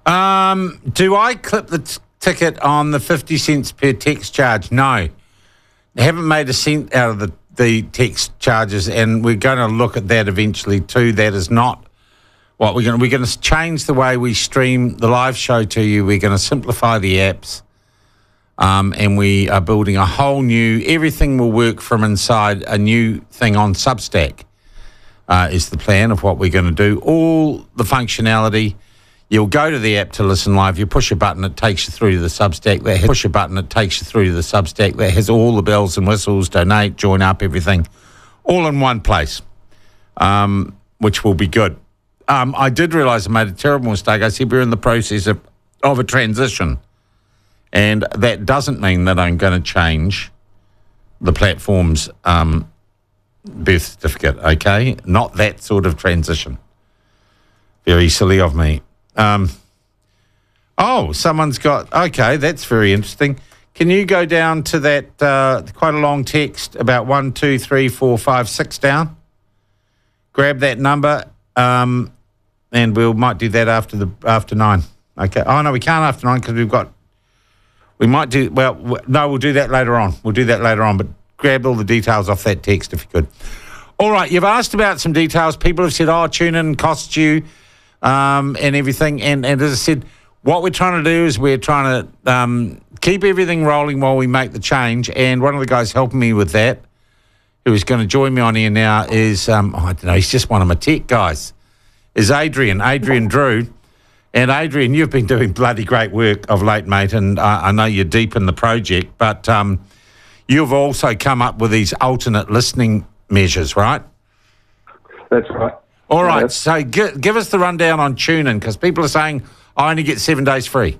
Do I clip the ticket on the 50 cents per text charge? No. They haven't made a cent out of the text charges, and we're going to look at that eventually too. That is not what we're going to change the way we stream the live show to you. We're going to simplify the apps, and we are building a whole new. Everything will work from inside a new thing on Substack. Is the plan of what we're going to do. All the functionality. You'll go to the app to listen live. You push a button, it takes you through to the Substack. That has all the bells and whistles, donate, join up, everything, all in one place, which will be good. I did realise I made a terrible mistake. I said we're in the process of a transition, and that doesn't mean that I'm going to change the platform's birth certificate, okay? Not that sort of transition. Very silly of me. Someone's got... Okay, that's very interesting. Can you go down to that quite a long text, about 1, 2, 3, 4, 5, 6 down? Grab that number, and we might do that after 9. Okay. Oh, no, we can't after 9 because we might do... Well, no, we'll do that later on. But grab all the details off that text if you could. All right, you've asked about some details. People have said, tune in costs you... and everything. And as I said, what we're trying to do is we're trying to keep everything rolling while we make the change. And one of the guys helping me with that, who is going to join me on here now, is, I don't know, he's just one of my tech guys, is Adrian Drew. And Adrian, you've been doing bloody great work of late, mate, and I know you're deep in the project, but you've also come up with these alternate listening measures, right? That's right. All right, so give us the rundown on TuneIn, because people are saying, I only get 7 days free.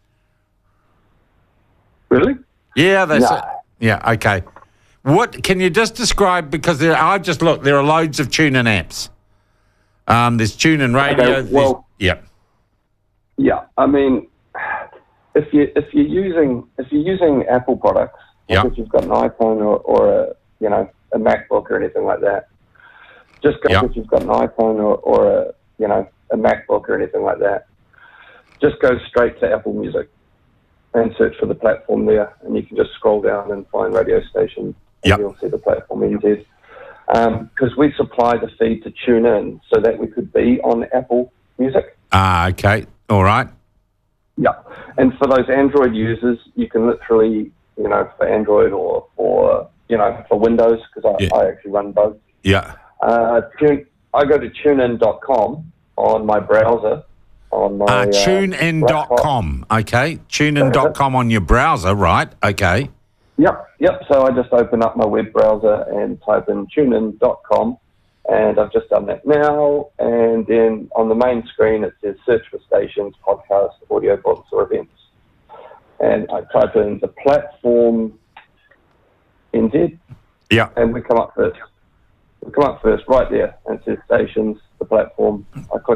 Really? Yeah, yeah, okay. What can you just describe, because there are loads of TuneIn apps. There's TuneIn Radio. Okay, yeah. I mean, if you're using Apple products, if you've got an iPhone or a MacBook or anything like that, just go if you've got an iPhone or a MacBook or anything like that. Just go straight to Apple Music and search for the platform there, and you can just scroll down and find radio stations, and you'll see the platform NZ. Because we supply the feed to TuneIn so that we could be on Apple Music. Okay. All right. Yeah. And for those Android users, you can literally, for Android or for Windows, because I actually run both. Yeah. I go to tunein.com on my browser. On my tunein.com, okay. Tunein.com on your browser, right? Okay. Yep. So I just open up my web browser and type in tunein.com, and I've just done that now. And then on the main screen, it says search for stations, podcasts, audiobooks, or events. And I type in the platform NZ. Yeah. And we come up first. Right there, and it says stations, the platform. I click